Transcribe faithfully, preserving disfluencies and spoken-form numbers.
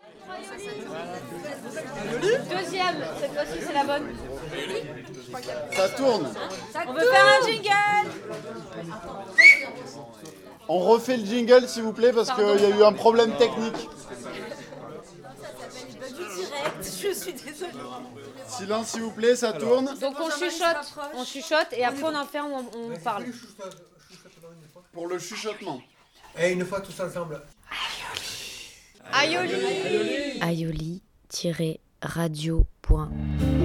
Deuxième, cette fois-ci c'est la bonne. Ça tourne. On veut faire un jingle. On refait le jingle s'il vous plaît parce qu'il y a eu un problème technique. Je suis désolée. Silence s'il vous plaît, ça tourne. Donc on chuchote, on chuchote et après on en fait, on, on parle. Pour le chuchotement. Et une fois tous ensemble. Aioli. aioli tiret radio point